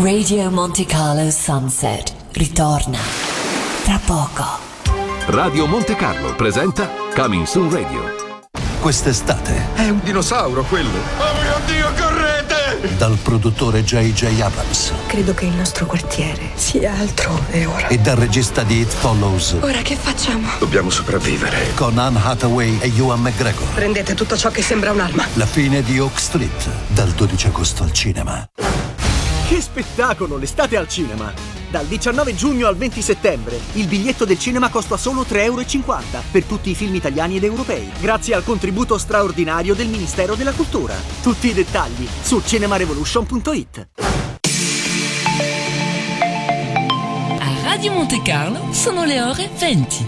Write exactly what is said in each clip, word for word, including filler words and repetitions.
Radio Monte Carlo Sunset ritorna tra poco. Radio Monte Carlo presenta Coming Soon Radio. Quest'estate è un dinosauro quello. Oh mio Dio, correte! Dal produttore J J Abrams. Credo che il nostro quartiere sia altrove ora. E dal regista di It Follows. Ora che facciamo? Dobbiamo sopravvivere. Con Anne Hathaway e Ewan McGregor. Prendete tutto ciò che sembra un'arma. La fine di Oak Street, dal dodici agosto al cinema. Che spettacolo, l'estate al cinema! Dal diciannove giugno al venti settembre, il biglietto del cinema costa solo tre e cinquanta euro per tutti i film italiani ed europei, grazie al contributo straordinario del Ministero della Cultura. Tutti i dettagli su cinemarevolution punto it. A Radio Monte Carlo sono le ore venti.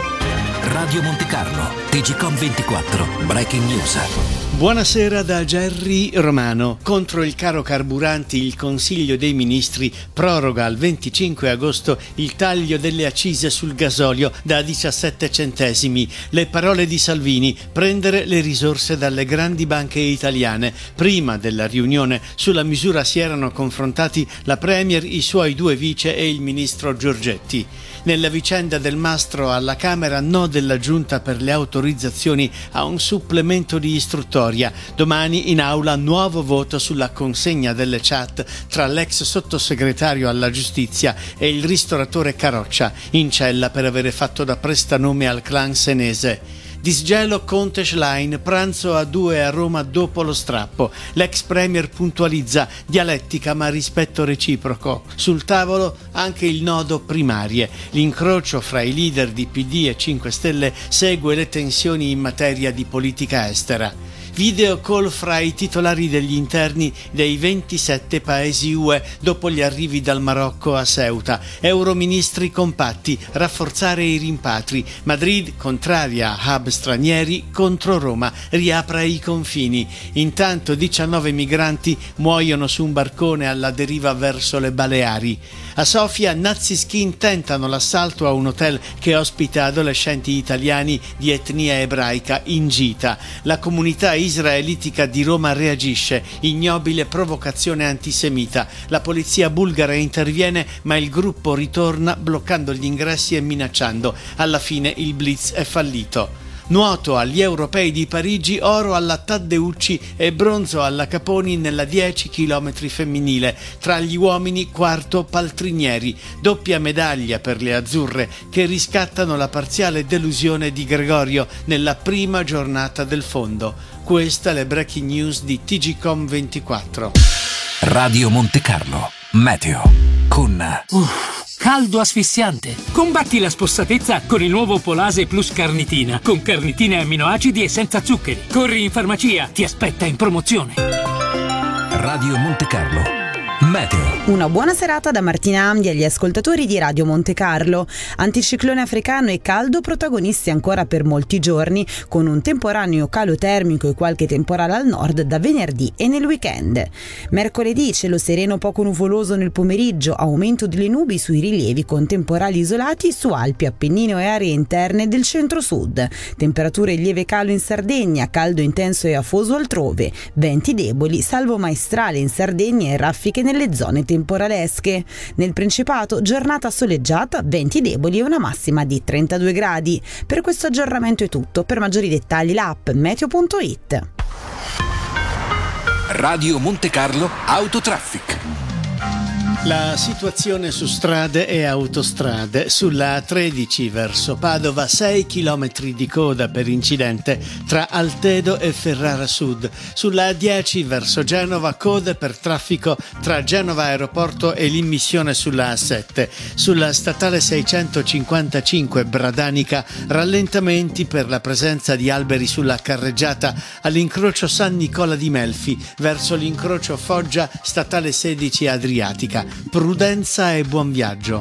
Radio Monte Carlo, T G Com ventiquattro, Breaking News. Buonasera da Gerry Romano. Contro il caro carburanti, il Consiglio dei Ministri proroga al venticinque agosto il taglio delle accise sul gasolio da diciassette centesimi. Le parole di Salvini: prendere le risorse dalle grandi banche italiane. Prima della riunione sulla misura si erano confrontati la Premier, i suoi due vice e il ministro Giorgetti. Nella vicenda del mastro alla Camera, no della Giunta per le autorizzazioni a un supplemento di istruttoria. Domani in aula nuovo voto sulla consegna delle chat tra l'ex sottosegretario alla giustizia e il ristoratore Caroccia, in cella per avere fatto da prestanome al clan senese. Disgelo Conte Schlein, pranzo a due a Roma dopo lo strappo. L'ex premier puntualizza: dialettica ma rispetto reciproco. Sul tavolo anche il nodo primarie. L'incrocio fra i leader di P D e cinque Stelle segue le tensioni in materia di politica estera. Video call fra i titolari degli interni dei ventisette paesi U E dopo gli arrivi dal Marocco a Ceuta. Euroministri compatti, rafforzare i rimpatri. Madrid contraria a hub stranieri, contro Roma, riapra i confini. Intanto diciannove migranti muoiono su un barcone alla deriva verso le Baleari. A Sofia, nazi skin tentano l'assalto a un hotel che ospita adolescenti italiani di etnia ebraica in gita. La comunità israelitica di Roma reagisce: ignobile provocazione antisemita. La polizia bulgara interviene, ma il gruppo ritorna bloccando gli ingressi e minacciando. Alla fine il blitz è fallito. Nuoto agli europei di Parigi, oro alla Taddeucci e bronzo alla Caponi nella dieci chilometri femminile. Tra gli uomini quarto Paltrinieri, doppia medaglia per le azzurre che riscattano la parziale delusione di Gregorio nella prima giornata del fondo. Questa è le breaking news di T G Com ventiquattro. Radio Monte Carlo, meteo con Uff. Caldo asfissiante. Combatti la spossatezza con il nuovo Polase Plus Carnitina, con carnitine e amminoacidi e senza zuccheri. Corri in farmacia, ti aspetta in promozione. Radio Monte Carlo, meteo. Una buona serata da Martina Amdi agli ascoltatori di Radio Monte Carlo. Anticiclone africano e caldo protagonisti ancora per molti giorni, con un temporaneo calo termico e qualche temporale al nord da venerdì e nel weekend. Mercoledì cielo sereno poco nuvoloso nel pomeriggio, aumento delle nubi sui rilievi con temporali isolati su Alpi, Appennino e aree interne del centro-sud. Temperature in lieve calo in Sardegna, caldo intenso e afoso altrove, venti deboli, salvo maestrale in Sardegna e raffiche nelle zone temporalesche. Nel Principato giornata soleggiata, venti deboli e una massima di trentadue gradi. Per questo aggiornamento è tutto. Per maggiori dettagli l'app meteo punto it. Radio Monte Carlo Autotraffic. La situazione su strade e autostrade: sulla A tredici verso Padova sei chilometri di coda per incidente tra Altedo e Ferrara Sud. Sulla A dieci verso Genova code per traffico tra Genova Aeroporto e l'immissione sulla A sette. Sulla statale seicentocinquantacinque Bradanica rallentamenti per la presenza di alberi sulla carreggiata all'incrocio San Nicola di Melfi verso l'incrocio Foggia statale sedici Adriatica. Prudenza e buon viaggio.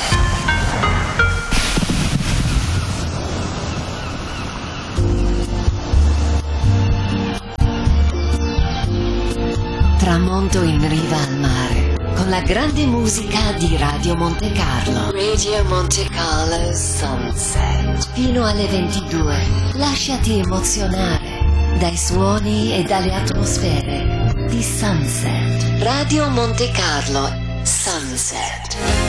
Tramonto in riva al mare con la grande musica di Radio Monte Carlo. Radio Monte Carlo Sunset. Fino alle ventidue. Lasciati emozionare dai suoni e dalle atmosfere di Sunset. Radio Monte Carlo Sunset.